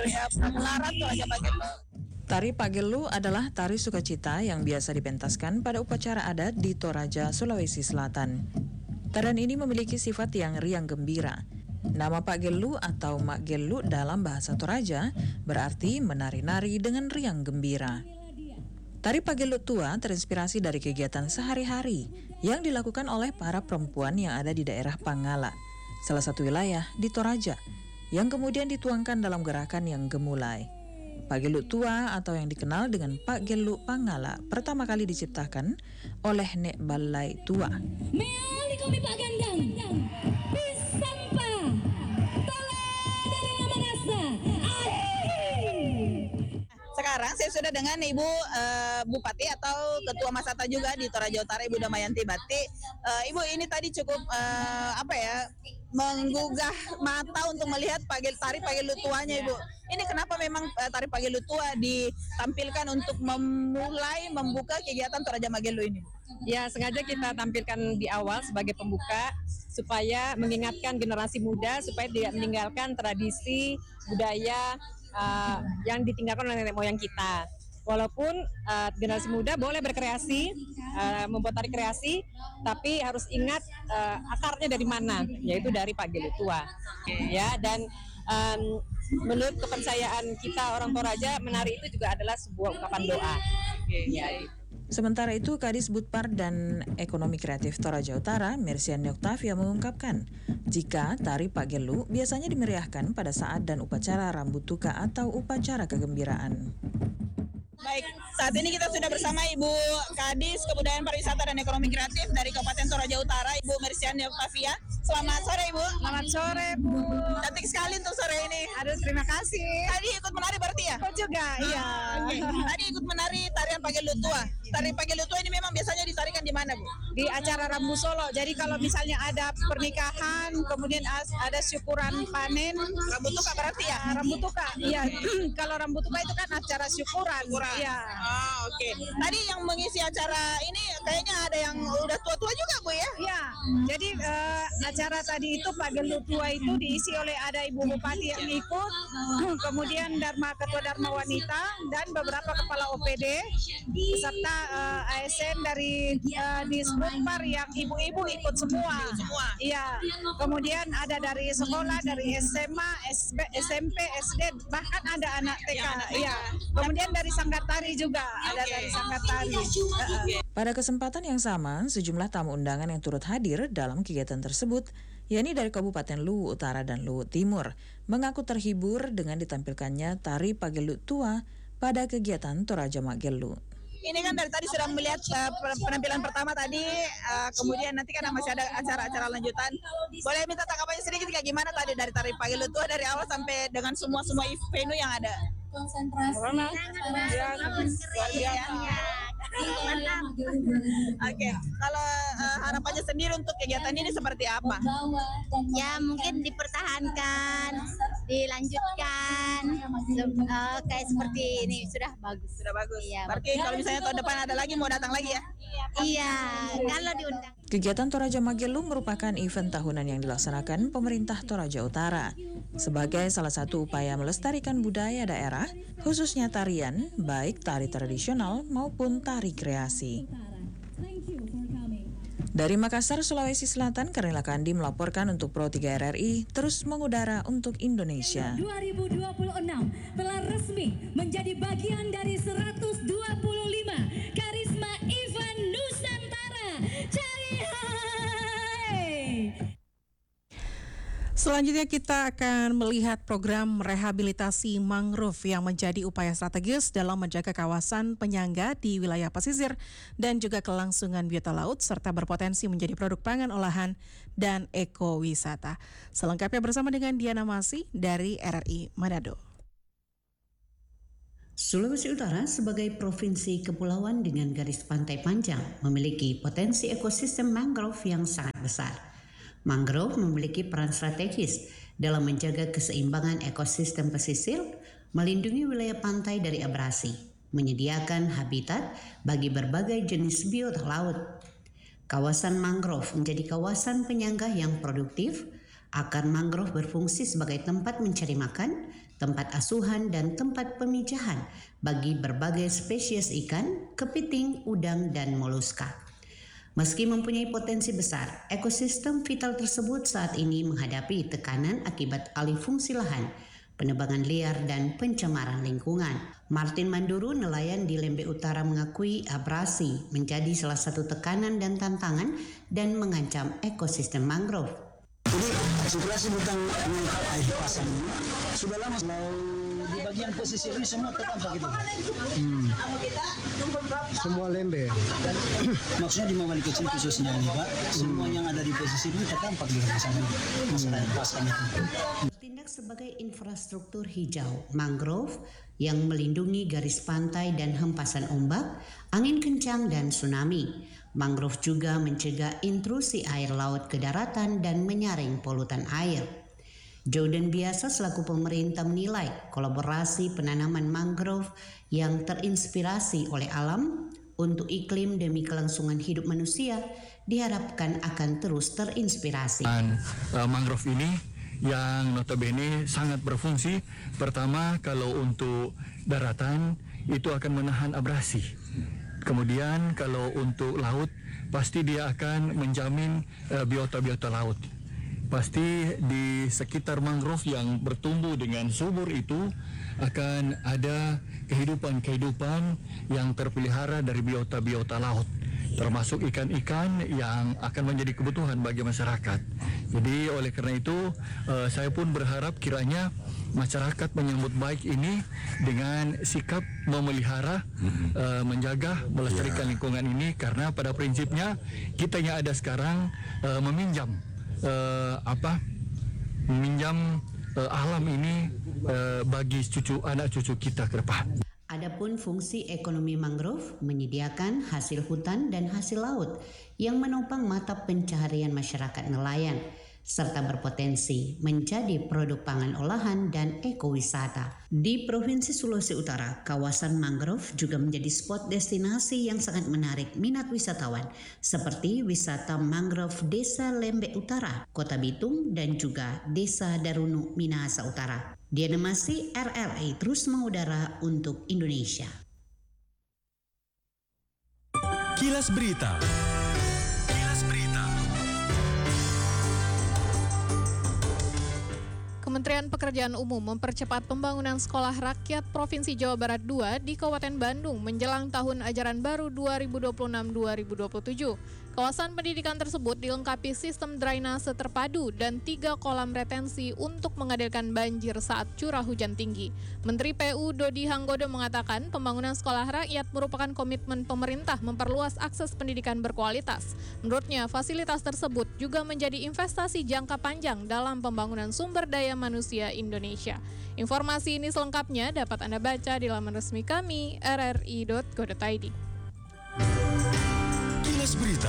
pagelaran Toraja Magello. Tari Pagelu adalah tari sukacita yang biasa dipentaskan pada upacara adat di Toraja, Sulawesi Selatan. Tarian ini memiliki sifat yang riang gembira. Nama Pagelu atau Mak Gelu dalam bahasa Toraja berarti menari-nari dengan riang gembira. Tari Pagelu tua terinspirasi dari kegiatan sehari-hari yang dilakukan oleh para perempuan yang ada di daerah Pangala, salah satu wilayah di Toraja, yang kemudian dituangkan dalam gerakan yang gemulai. Pagelu tua atau yang dikenal dengan Pak Gelu Pangala pertama kali diciptakan oleh Nek Balai Tua. Meali kami Pak Gandang, Pisampa, Tola dari Nama Rasa. Sekarang saya sudah dengan Ibu Bupati atau Ketua Masata juga di Toraja Utara, Ibu Damayanti Bati. Ibu ini tadi cukup menggugah mata untuk melihat tari Pagelu tuanya, Ibu. Ini kenapa memang tari Pagelu tua ditampilkan untuk memulai membuka kegiatan Toraja Magello ini? Ya, sengaja kita tampilkan di awal sebagai pembuka supaya mengingatkan generasi muda supaya tidak meninggalkan tradisi budaya yang ditinggalkan oleh nenek moyang kita. Walaupun generasi muda boleh berkreasi, membuat tari kreasi, tapi harus ingat akarnya dari mana, yaitu dari Pagelu tua. Ya, dan menurut kepercayaan kita orang Toraja, menari itu juga adalah sebuah ungkapan doa. Ya. Sementara itu, Kadis Budpar dan Ekonomi Kreatif Toraja Utara, Mersiani Oktavia mengungkapkan, jika tari Pagelu biasanya dimeriahkan pada saat dan upacara rambut tuka atau upacara kegembiraan. Baik, saat ini kita sudah bersama Ibu Kadis Kebudayaan Pariwisata dan Ekonomi Kreatif dari Kabupaten Toraja Utara, Ibu Mersiani Oktavia. Selamat sore, Ibu. Selamat sore, Bu. Cantik sekali untuk sore ini. Aduh, terima kasih. Tadi ikut menari berarti ya? Aku juga, iya. Oke. Tadi ikut menari tarian Pagelu tua. Tari Pagelu tua ini memang biasanya ditarikan di mana, Bu? Di acara Rambu Solo. Jadi kalau misalnya ada pernikahan, kemudian ada syukuran panen, Rambut tuka berarti ya? Rambu Tuka. Iya, kalau Rambu Tuka itu kan acara syukuran. Iya. Oke. Tadi yang mengisi acara ini kayaknya ada yang udah tua-tua juga, Bu ya? Iya. Jadi acara tadi itu Pagelu tua itu diisi oleh ada Ibu Bupati yang ikut, kemudian Ketua Dharma Wanita dan beberapa kepala OPD serta ASN dari Disbudpar yang ibu-ibu ikut semua. Iya. Kemudian ada dari sekolah, dari SMA, SMP, SD, bahkan ada anak TK. Iya. Kemudian dari Sanggar Tari juga ada dari Sanggar Tari. Pada kesempatan yang sama, sejumlah tamu undangan yang turut hadir dalam kegiatan tersebut, yakni dari Kabupaten Luwu Utara dan Luwu Timur, mengaku terhibur dengan ditampilkannya tari Pagelu tua pada kegiatan Toraja Magello. Ini kan dari tadi sudah melihat penampilan pertama tadi, kemudian nanti kan masih ada acara-acara lanjutan. Boleh minta tanggapannya sedikit kayak gimana tadi dari tari Pagelu tua dari awal sampai dengan semua venue yang ada? Konsentrasi. Oke, kalau harapannya sendiri untuk kegiatan ini seperti apa? Ya mungkin dipertahankan, dilanjutkan, kayak seperti ini sudah bagus. Sudah bagus. Iya. Berarti kalau misalnya tahun depan ada lagi mau datang lagi ya? Iya, kalau diundang. Kegiatan Toraja Magello merupakan event tahunan yang dilaksanakan pemerintah Toraja Utara sebagai salah satu upaya melestarikan budaya daerah, khususnya tarian, baik tari tradisional maupun tari kreasi. Dari Makassar, Sulawesi Selatan, Karnila Kandi melaporkan untuk Pro 3 RRI terus mengudara untuk Indonesia. 2026 telah resmi menjadi bagian dari 125 Karisma Event Nusantara. Cari hai! Selanjutnya kita akan melihat program rehabilitasi mangrove yang menjadi upaya strategis dalam menjaga kawasan penyangga di wilayah pesisir dan juga kelangsungan biota laut serta berpotensi menjadi produk pangan olahan dan ekowisata. Selengkapnya bersama dengan Diana Masih dari RRI Manado. Sulawesi Utara sebagai provinsi kepulauan dengan garis pantai panjang memiliki potensi ekosistem mangrove yang sangat besar. Mangrove memiliki peran strategis dalam menjaga keseimbangan ekosistem pesisir, melindungi wilayah pantai dari abrasi, menyediakan habitat bagi berbagai jenis biota laut. Kawasan mangrove menjadi kawasan penyangga yang produktif. Akar mangrove berfungsi sebagai tempat mencari makan tempat asuhan dan tempat pemijahan bagi berbagai spesies ikan, kepiting, udang, dan moluska. Meski mempunyai potensi besar, ekosistem vital tersebut saat ini menghadapi tekanan akibat alih fungsi lahan, penebangan liar, dan pencemaran lingkungan. Martin Manduru, nelayan di Lembe Utara, mengakui abrasi menjadi salah satu tekanan dan tantangan dan mengancam ekosistem mangrove. Jadi situasi tentang air pasang ini sudah lama. Di bagian pesisir ini semua terdampak gitu. Semua lembe. Maksudnya di Mawali Kecil khususnya ini Pak, semua yang ada di pesisir ini terdampak di pasang ini. Masalah air pasang itu. Bertindak sebagai infrastruktur hijau, mangrove yang melindungi garis pantai dan hempasan ombak, angin kencang, dan tsunami. Mangrove juga mencegah intrusi air laut ke daratan dan menyaring polutan air. Jordan Biasa selaku pemerintah menilai kolaborasi penanaman mangrove yang terinspirasi oleh alam untuk iklim demi kelangsungan hidup manusia diharapkan akan terus terinspirasi. Mangrove ini yang notabene sangat berfungsi. Pertama, kalau untuk daratan itu akan menahan abrasi. Kemudian kalau untuk laut pasti dia akan menjamin biota-biota laut. Pasti di sekitar mangrove yang bertumbuh dengan subur itu akan ada kehidupan-kehidupan yang terpelihara dari biota-biota laut, termasuk ikan-ikan yang akan menjadi kebutuhan bagi masyarakat. Jadi oleh karena itu saya pun berharap kiranya masyarakat menyambut baik ini dengan sikap memelihara, menjaga, melestarikan lingkungan ini, karena pada prinsipnya kita yang ada sekarang meminjam alam ini bagi anak cucu kita ke depan. Adapun fungsi ekonomi mangrove menyediakan hasil hutan dan hasil laut yang menopang mata pencaharian masyarakat nelayan, serta berpotensi menjadi produk pangan olahan dan ekowisata. Di Provinsi Sulawesi Utara, kawasan mangrove juga menjadi spot destinasi yang sangat menarik minat wisatawan, seperti wisata mangrove Desa Lembe Utara, Kota Bitung, dan juga Desa Darunu, Minahasa Utara. Diana Masih, RRI terus mengudara untuk Indonesia. Kilas Berita. Kementerian Pekerjaan Umum mempercepat pembangunan Sekolah Rakyat Provinsi Jawa Barat 2 di Kabupaten Bandung menjelang tahun ajaran baru 2026-2027. Kawasan pendidikan tersebut dilengkapi sistem drainase terpadu dan 3 kolam retensi untuk mengadilkan banjir saat curah hujan tinggi. Menteri PU Dodi Hanggodo mengatakan pembangunan sekolah rakyat merupakan komitmen pemerintah memperluas akses pendidikan berkualitas. Menurutnya, fasilitas tersebut juga menjadi investasi jangka panjang dalam pembangunan sumber daya manusia Indonesia. Informasi ini selengkapnya dapat Anda baca di laman resmi kami rri.go.id. Kilas Berita.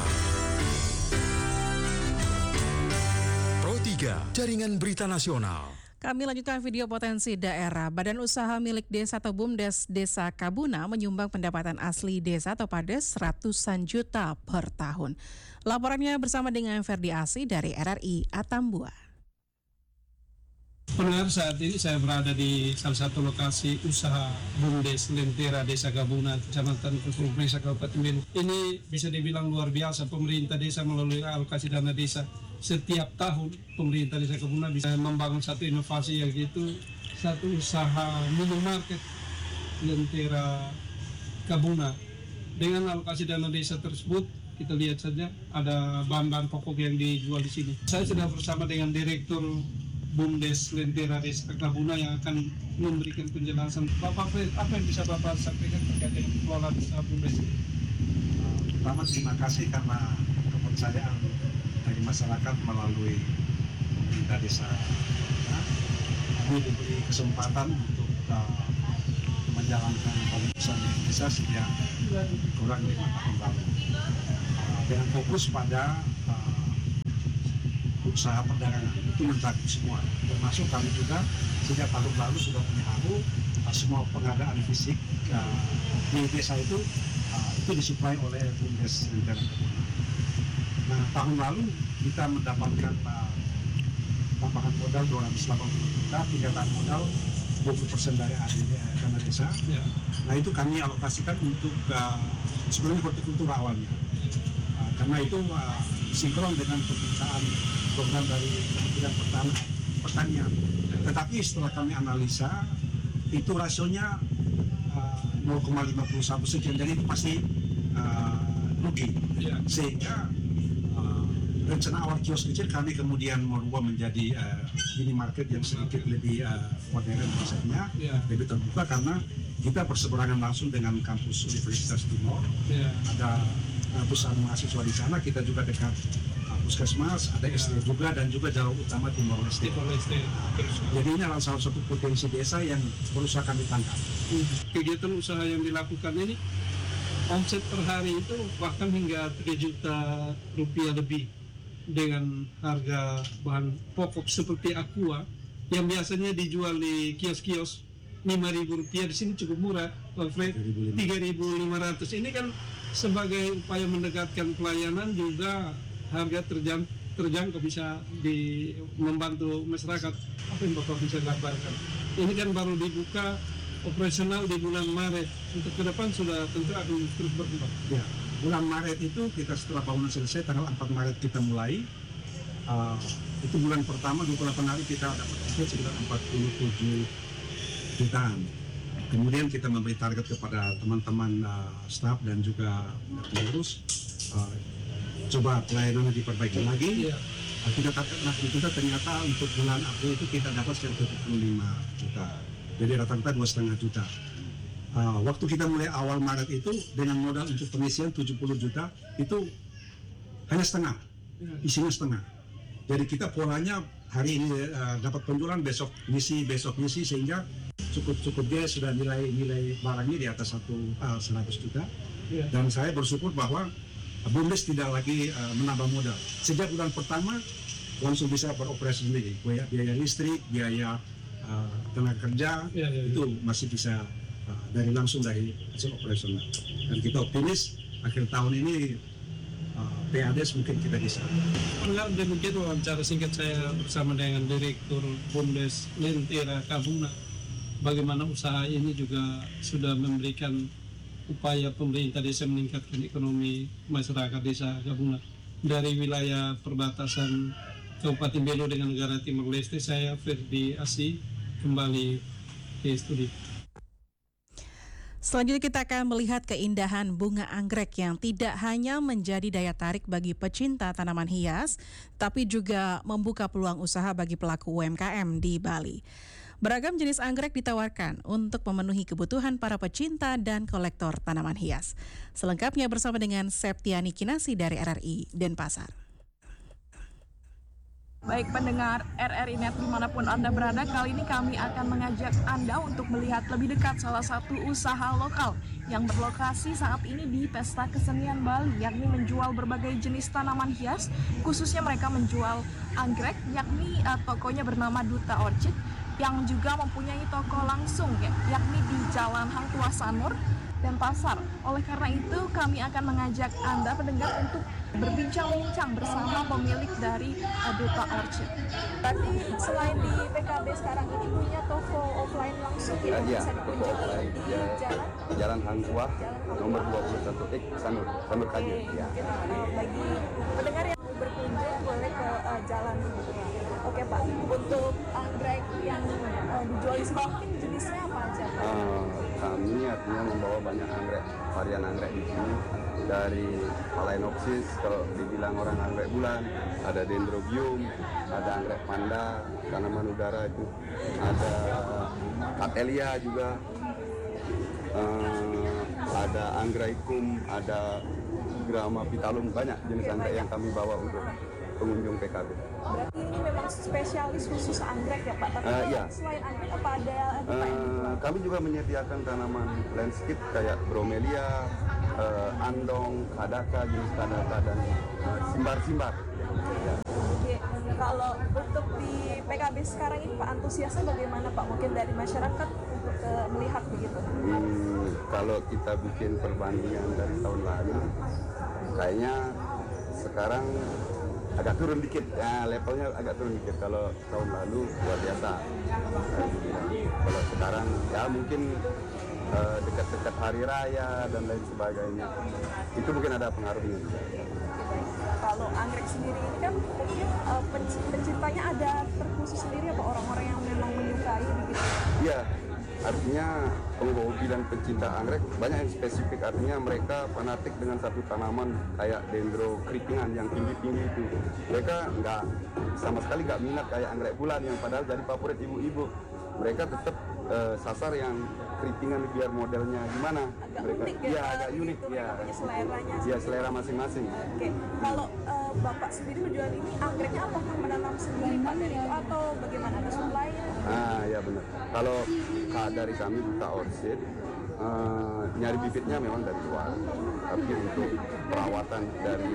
Pro 3, Jaringan Berita Nasional. Kami lanjutkan video potensi daerah. Badan usaha milik desa atau BUMDes Desa Kabuna menyumbang pendapatan asli desa atau PADES ratusan juta per tahun. Laporannya bersama dengan Ferdi Asi dari RRI Atambua. Pendengar, saat ini saya berada di salah satu lokasi usaha BUMDes Lentera Desa Kabuna, Kecamatan Kusuma Mesa, Kabupaten Bandung. Ini bisa dibilang luar biasa. Pemerintah desa melalui alokasi dana desa setiap tahun pemerintah Desa Kabuna bisa membangun satu inovasi, yaitu satu usaha minimarket Lentera Kabuna. Dengan alokasi dana desa tersebut, kita lihat saja ada bahan-bahan pokok yang dijual di sini. Saya sudah bersama dengan Direktur BUMDes Lentera Desa Kabuna yang akan memberikan penjelasan. Bapak, apa yang bisa Bapak sampaikan terkait dengan pengelolaan usaha BUMDes? Pertama, terima kasih karena kepercayaan dari masyarakat melalui pemerintah desa. Kami diberi kesempatan untuk menjalankan usaha desa sejak kurang 5 tahun lalu. Dengan fokus pada usaha perdagangan itu mencakup semua, termasuk kami juga sejak tahun lalu sudah menyahu semua pengadaan fisik di desa itu disuplai oleh BUMDes Lentera Kabuna. Nah, tahun lalu kita mendapatkan tambahan modal 280 juta, pengadaan modal 20% dari dana desa. Nah itu kami alokasikan untuk sebenarnya hortikultura awalnya. Karena itu sinkron dengan permintaan program dari Kementerian Pertanian. Tetapi setelah kami analisa, itu rasionya 0,51 sekian, jadi itu pasti rugi. Sehingga rencana awal kios kecil kami kemudian merubah menjadi minimarket yang sedikit lebih modern konsepnya, lebih terbuka karena kita berseberangan langsung dengan kampus Universitas Timur. Ada ratusan mahasiswa di sana, kita juga dekat puskesmas, ada SD juga, dan juga jalur utama Timor Leste. Jadi ini adalah salah satu potensi desa yang berusaha kami tangkap. Kegiatan usaha yang dilakukan ini, omset per hari itu bahkan hingga 3 juta rupiah lebih, dengan harga bahan pokok seperti aqua yang biasanya dijual di kios-kios 5.000 rupiah, di sini cukup murah, Pak Fred, 3.500. Ini kan sebagai upaya mendekatkan pelayanan, juga harga terjangkau, bisa membantu masyarakat. Apa yang Bapak bisa gambarkan? Ini kan baru dibuka operasional di bulan Maret, untuk ke depan sudah tentu akan terus berkembang. Ya, bulan Maret itu kita setelah bangunan selesai, tanggal 4 Maret kita mulai. Itu bulan pertama 28 hari kita dapat sekitar 47 jutaan. Kemudian kita memberi target kepada teman-teman staf dan juga pengurus, coba pelayanannya diperbaiki lagi. Kita ternyata untuk bulan April itu kita dapat sekitar 75 juta. Jadi rata-rata 2,5 juta. Waktu kita mulai awal Maret itu dengan modal untuk pengisian 70 juta itu hanya setengah, isinya setengah. Jadi kita polanya hari ini dapat penjualan, besok ngisi, sehingga cukup dia sudah nilai barangnya di atas 100 juta. Dan saya bersyukur bahwa BUMDes tidak lagi menambah modal. Sejak bulan pertama langsung bisa beroperasi sendiri. Biaya listrik, biaya tenaga kerja, itu masih bisa langsung dari hasil operasional. Dan kita optimis akhir tahun ini PADES mungkin kita bisa. Demikian wawancara singkat saya bersama dengan Direktur BUMDes Lentera Kabuna. Bagaimana usaha ini juga sudah memberikan upaya pemerintah desa meningkatkan ekonomi masyarakat desa Kabuna. Dari wilayah perbatasan Kabupaten Belo dengan negara Timor Leste, saya Ferdi Asi kembali ke studio. Selanjutnya kita akan melihat keindahan bunga anggrek yang tidak hanya menjadi daya tarik bagi pecinta tanaman hias, tapi juga membuka peluang usaha bagi pelaku UMKM di Bali. Beragam jenis anggrek ditawarkan untuk memenuhi kebutuhan para pecinta dan kolektor tanaman hias. Selengkapnya bersama dengan Septiani Kinasi dari RRI Denpasar. Baik pendengar RRI Net dimanapun Anda berada, kali ini kami akan mengajak Anda untuk melihat lebih dekat salah satu usaha lokal yang berlokasi saat ini di Pesta Kesenian Bali, yakni menjual berbagai jenis tanaman hias, khususnya mereka menjual anggrek, yakni tokonya bernama Duta Orchid, yang juga mempunyai toko langsung yakni di Jalan Hang Tua Sanur, Denpasar. Oleh karena itu kami akan mengajak Anda pendengar untuk berbincang-bincang bersama pemilik dari Duta Orchid. Berarti selain di PKB sekarang ini punya toko offline langsung yang bisa dikunjungi di Jalan Hang Tua nomor 21X Sanur Kayu. Bagi pendengar yang berkunjung boleh ke jalan ini. Oke Pak, untuk anggrek yang dijual di sini jenisnya apa aja? Kami artinya membawa banyak anggrek, varian anggrek di sini, dari Phalaenopsis, kalau dibilang orang anggrek bulan, ada Dendrobium, ada anggrek panda, tanaman udara itu, ada Cattleya juga, ada Angraecum, ada Grammapitalum, banyak jenis anggrek yang kami bawa untuk pengunjung PKB. Berarti ini memang spesialis khusus anggrek ya Pak? Tapi selain anggrek apa ada kami juga menyediakan tanaman landscape kayak bromelia, andong, kadaka, jenis kadaka, dan simbar-simbar. Oke. Kalau untuk di PKB sekarang ini Pak, antusiasnya bagaimana Pak? Mungkin dari masyarakat untuk melihat begitu? Kalau kita bikin perbandingan dari tahun lalu, kayaknya sekarang agak turun dikit, levelnya agak turun dikit. Kalau tahun lalu luar biasa. Kalau sekarang ya mungkin dekat-dekat hari raya dan lain sebagainya, itu mungkin ada pengaruhnya juga. Kalau anggrek sendiri ini kan mungkin pencintanya ada terkhusus sendiri apa orang-orang yang memang menyukai begitu? Iya, artinya penghobi dan pencinta anggrek banyak yang spesifik, artinya mereka fanatik dengan satu tanaman kayak dendrocreepingan yang tinggi-tinggi itu. Mereka sama sekali nggak minat kayak anggrek bulan yang padahal jadi favorit ibu-ibu. Mereka tetap sasar yang creepingan biar modelnya gimana. Agak mereka unik ya, agak unik ya. Punya seleranya. Ya, selera masing-masing. Oke, kalau Bapak sendiri menjual ini anggreknya apakah menanam sendiri Pak dari itu atau bagaimana, ada supply-nya? Ya benar. Kalau dari kami Duta Orchid, nyari bibitnya memang dari luar, tapi untuk perawatan dari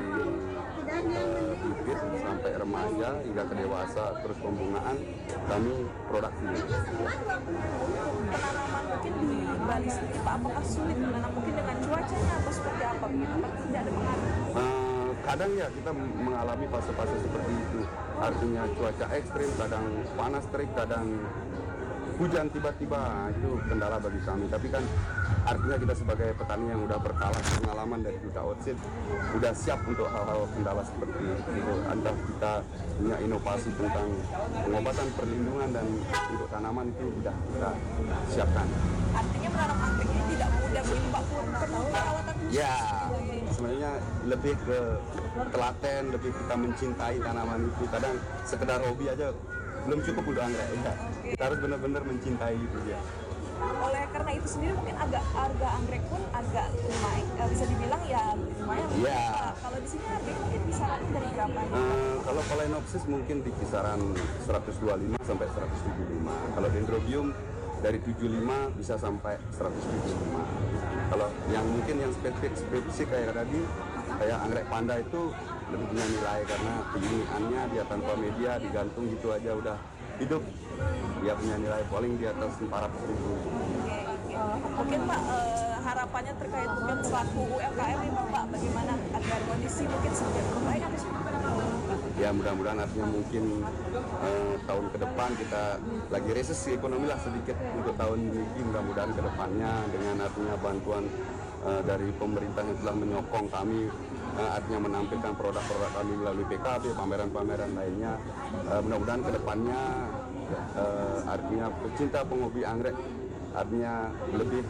bibit sampai remaja hingga ke dewasa terus pembungaan kami produksi. Penanaman mungkin di Bali sendiri Pak, apakah sulit menanam mungkin dengan cuacanya atau seperti apa begitu? Apakah tidak ada pengaruh? Kadang ya kita mengalami fase-fase seperti itu, artinya cuaca ekstrim, kadang panas terik, kadang hujan tiba-tiba, itu kendala bagi kami. Tapi kan artinya kita sebagai petani yang udah berkala pengalaman dari Duta Orchid udah siap untuk hal-hal kendala seperti itu. Entah kita punya inovasi tentang pengobatan, perlindungan dan untuk tanaman itu udah kita siapkan. Artinya menanam anggrek ini tidak mudah Pak, perlu perawatan khusus. Ya, sebenarnya lebih ke telaten, lebih kita mencintai tanaman itu. Kadang sekedar hobi aja belum cukup untuk anggrek ya. Kita harus benar-benar mencintai itu ya. Oleh karena itu sendiri mungkin agak harga anggrek pun agak lumayan, bisa dibilang ya lumayan. Iya. Kalau di sini harga mungkin kisarannya dari berapa? Kalau Phalaenopsis mungkin di kisaran 125 sampai 175. Kalau Dendrobium dari 75 bisa sampai 175. Kalau yang mungkin yang spesifik kayak tadi, kayak anggrek panda itu lebih punya nilai karena keunikannya dia tanpa media digantung gitu aja udah hidup. Dia punya nilai paling di atas 400.000. Mungkin Pak harapannya terkait mungkin selaku UMKM ini Pak, bagaimana agar kondisi mungkin semakin membaik atau seperti apa? Ya mudah-mudahan artinya mungkin tahun ke depan kita lagi resesi ekonomi lah sedikit untuk tahun ini, mudah-mudahan ke depannya dengan artinya bantuan dari pemerintah yang telah menyokong kami, artinya menampilkan produk-produk kami melalui PKB, pameran-pameran lainnya, mudah-mudahan ke depannya artinya pecinta penghobi anggrek artinya lebih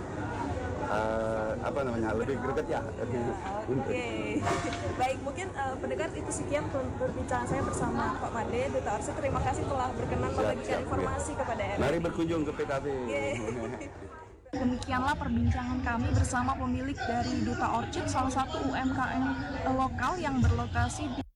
lebih greget ya. Oke. Baik, mungkin pendengar itu sekian perbincangan saya bersama Pak Made Duta Orchid. Terima kasih telah berkenan membagikan informasi kepada RRI. Mari berkunjung ke PKB. Demikianlah perbincangan kami bersama pemilik dari Duta Orchid, salah satu UMKM lokal yang berlokasi di